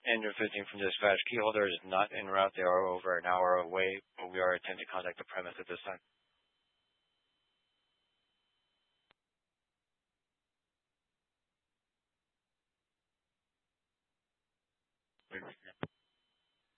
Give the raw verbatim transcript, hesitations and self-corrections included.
And you're visiting from the dispatch. Key holder is not en route. They are over an hour away, but we are attempting to contact the premise at this time.